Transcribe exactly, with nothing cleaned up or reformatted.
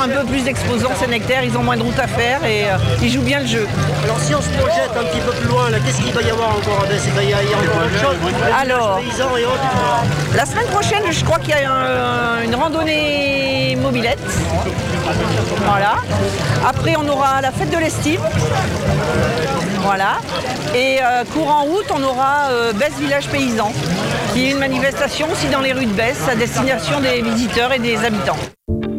un peu plus d'exposants, Saint-Nectaire, ils ont moins de route à faire et euh, ils jouent bien le jeu. Alors si on se projette un petit peu plus loin, là, qu'est-ce qu'il va y avoir encore? Il y a, il y a encore autre chose. Alors, Paysans et autres. La semaine prochaine, je crois qu'il y a un- une randonnée mobilette. Voilà. Après, on aura la fête de l'Estime. Voilà. Et euh, courant août, on aura euh, Besse Village Paysan, qui est une manifestation aussi dans les rues de Besse à destination des visiteurs et des habitants.